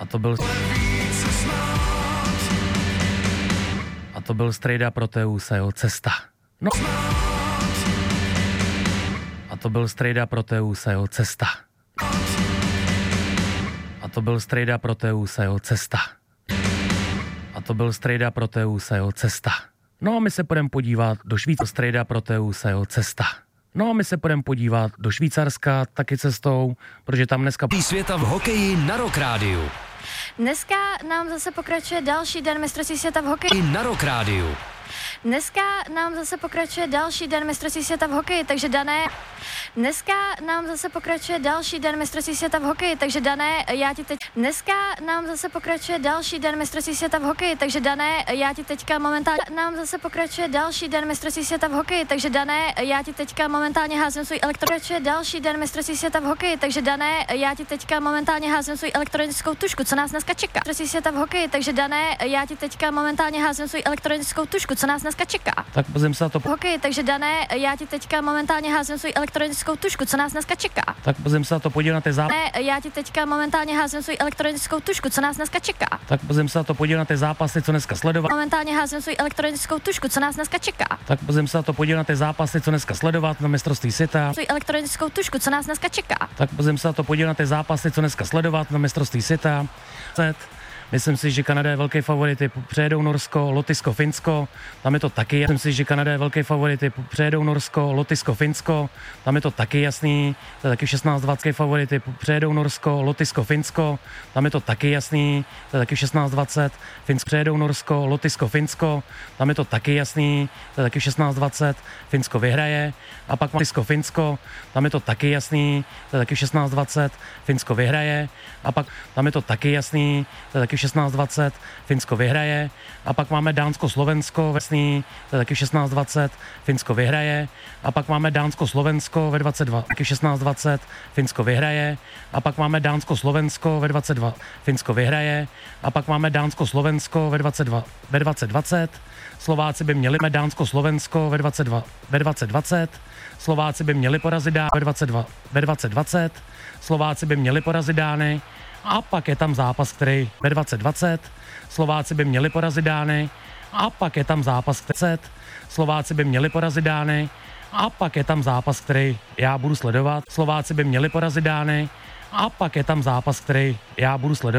to byl strejda Proteus a jeho cesta. No. A to byl strejda Proteus a jeho cesta. A to byl strejda Proteus a jeho cesta. A to byl strejda Proteus a jeho cesta. No a my se půjdeme podívat do Švýcarska. Strejda Proteus a jeho cesta. No a my se půjdeme podívat do Švýcarska taky cestou, protože tam dneska... Světa v hokeji na Rock Rádiu. Dneska nám zase pokračuje další den mistrovství světa v hokeji. Na Rock Rádiu. Dneska nám zase pokračuje další den mistrovství světa v hokeji, takže Dané... Dneska nám zase pokračuje další den mistrovství světa v hokeji, takže Dané, já ti teď... Dneska nám zase pokračuje další den mistrovství světa v hokeji, takže Dané, já ti teďka momentálně... Nám zase pokračuje další den mistrovství světa v hokeji, takže Dané, já ti teďka momentálně házím svůj pokračuje další den mistrovství světa v hokeji, takže Dané, já ti teďka momentálně házím svůj elektronickou tušku, co nás dneska čeká. Mistrovství světa v hokeji, takže Dané, já ti teďka momentálně házím svůj elektronickou tušku, co nás dneska čeká. Tak pozem se na to... Hokej, takže Dané, já ti teďka momentálně házím svůj elektronickou tušku, co nás dneska čeká. Tak pozem se na to podívat na ty zápasy. Ne, já ti teďka momentálně házím svůj elektronickou tušku, co nás dneska čeká. Tak pozem se na to podívat na ty zápasy, co dneska sledovat. Momentálně házím svůj elektronickou tušku, co nás dneska čeká. Tak pozem se na to podívat na ty zápasy, co dneska sledovat na mistrovství světa. Svůj elektronickou tušku, co nás dneska čeká. Tak pozem se na to podívat na ty zápasy, co dneska sledovat na mistrovství světa. Myslím si, že Kanada je velký favorit, přejedou Norsko, Lotyšsko, Finsko, tam je to taky. Myslím si, že Kanada je velký favorit, přejedou Norsko, Lotyšsko, Finsko, tam je to taky jasný. To je taky 16-20 favorit, přejedou Norsko, Lotyšsko, Finsko, tam je to taky jasný. To je taky 16-20. Finsko přejedou Norsko, Lotyšsko, Finsko, tam je to taky jasný. To je taky 16-20. Finsko vyhraje a pak Lotyšsko, Finsko, tam je to taky jasný. To je taky 16-20. Finsko vyhraje a pak tam je to taky jasný. To je taky 16-20, Finsko vyhraje a pak máme Dánsko, Slovensko, vesný, to je taky 16-20, Finsko vyhraje a pak máme Dánsko, Slovensko ve 22, taky 16-20, Finsko vyhraje a pak máme Dánsko, Slovensko ve 22, Finsko vyhraje a pak máme Dánsko, Slovensko ve 22, ve 2020, Slováci by měli Dánsko, Slovensko ve 22, ve 2020, Slováci by měli porazit Dány ve 22, ve 2020, Slováci by měli porazit Dány. A pak je tam zápas, který ve 2020 Slováci by měli porazit Dány. A pak je tam zápas, který Slováci by měli porazit Dány. A pak je tam zápas, který já budu sledovat. Slováci by měli porazit Dány. A pak je tam zápas, který já budu sledovat.